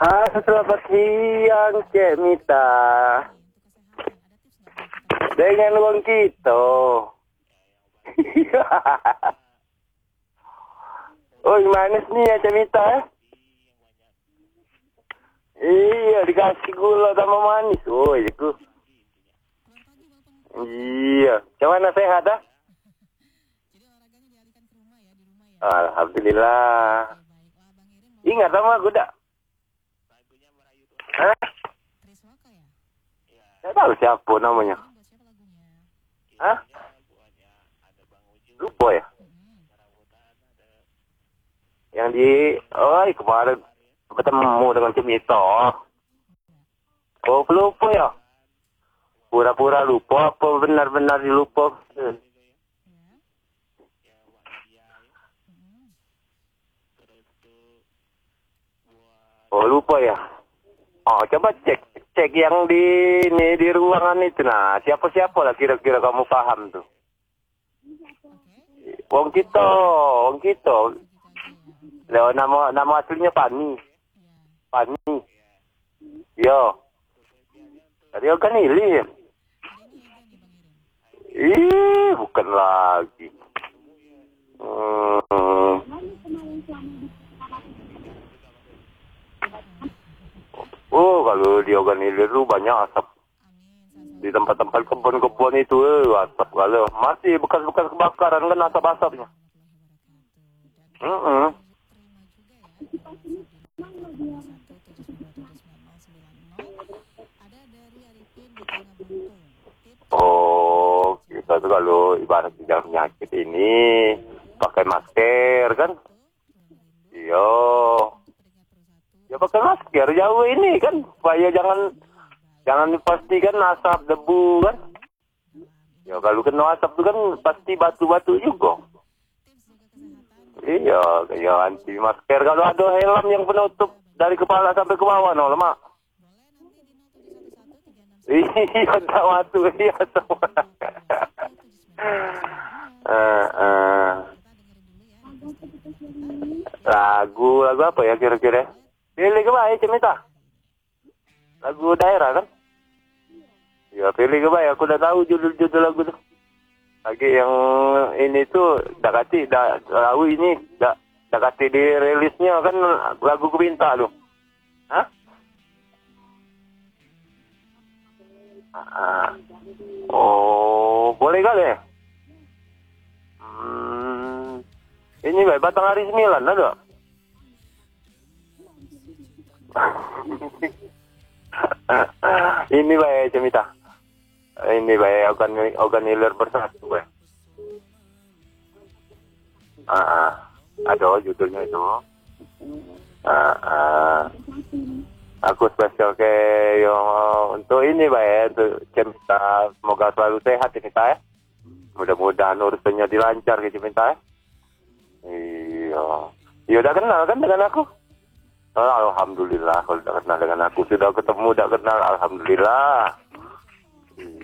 Halo, selamat siang, Cek Mita. Dengan uang kita. Oh, manis nih ya, Cek Mita. Iya, dikasih gula sama manis. Oh, itu. Iya. Gimana sehat, ah? Alhamdulillah. Ingat sama aku, dak? Hah? Saya tahu siapa namanya. Hah? Lupa ya? Yang di... Oh, kemarin ketemu dengan Cemito. Oh, lupa ya? Pura-pura lupa apa benar-benar dilupa? Oh, lupa ya? Oh, coba cek yang di ruangan itu. Nah, siapa-siapa lah kira-kira kamu paham tuh. Wong Kito. Leo nama aslinya Pani. Yo. Tadi kan ini. Bukan lagi. Oh, kalau di Organilir itu banyak asap. Di tempat-tempat kebun-kebun itu asap kalau masih bekas-bekas kebakaran kan asap-asapnya. Oh, kita tuh kalau ibarat tidak penyakit ini pakai masker kan? Iya. Ya pakai masker jauh ini kan supaya jangan dipastikan asap debu kan. Ya kalau kena asap itu kan pasti batu-batu juga. Iya, ya anti masker kalau ada helm yang penutup dari kepala sampai ke bawah no lemak. Iya, tak waktu iya sama. Lagu apa ya kira-kira? Pilih ke baik, Cemita. Lagu daerah kan? Ya pilih ke baik, aku udah tahu judul-judul lagu tuh. Lagi yang ini tuh tahu ini Dakati dirilisnya kan lagu Kubinta loh. Hah? Oh, boleh kali ya? Ini baik Batang Hari 9 ada? Ini baik Cemita. Ini baik Organilir bersatu baik. Ada judulnya itu. Aku spesial ke yang untuk ini baik untuk Cemita. Semoga selalu sehat Cemita ya. Mudah-mudahan urusannya dilancar gitu Cemita ya. Iya. Ya udah kenal kan dengan aku? Alhamdulillah kalau udah kenal dengan aku. Sudah ketemu, udah kenal. Alhamdulillah.